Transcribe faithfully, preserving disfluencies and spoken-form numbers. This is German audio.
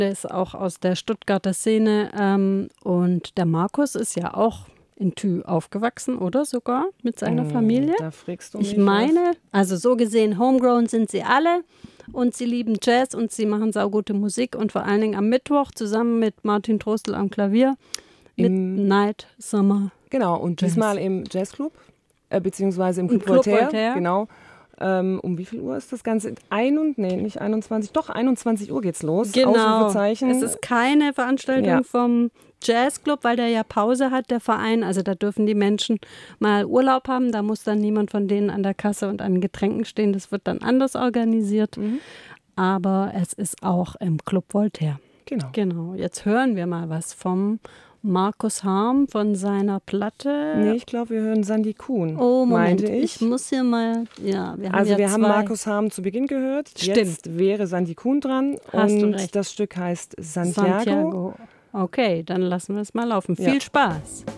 Der ist auch aus der Stuttgarter Szene. Ähm, und der Markus ist ja auch in Thü aufgewachsen, oder sogar mit seiner Familie? Da fragst du mich Ich meine, was. also so gesehen, homegrown sind sie alle und sie lieben Jazz und sie machen saugute Musik und vor allen Dingen am Mittwoch zusammen mit Martin Trostel am Klavier Im, Midnight Summer. Genau, und Jazz. diesmal im Jazzclub, äh, beziehungsweise im Club, Club Voltaire. Voltaire. Genau. Ähm, um wie viel Uhr ist das Ganze? Ein und, nee, nicht einundzwanzig, doch einundzwanzig Uhr geht's los. Genau, Ausrufezeichen. es ist keine Veranstaltung Ja. vom Jazzclub, weil der ja Pause hat, der Verein. Also da dürfen die Menschen mal Urlaub haben. Da muss dann niemand von denen an der Kasse und an Getränken stehen. Das wird dann anders organisiert. Mhm. Aber es ist auch im Club Voltaire. Genau. Genau, jetzt hören wir mal was vom Markus Harm von seiner Platte. Nee, ich glaube, wir hören Sandy Kuhn, Oh, Moment, meinte ich. ich muss hier mal, ja, wir haben Also ja wir zwei. haben Markus Harm zu Beginn gehört. Stimmt. Jetzt wäre Sandy Kuhn dran. Hast du und recht. das Stück heißt Santiago. Santiago. Okay, dann lassen wir es mal laufen. Ja. Viel Spaß.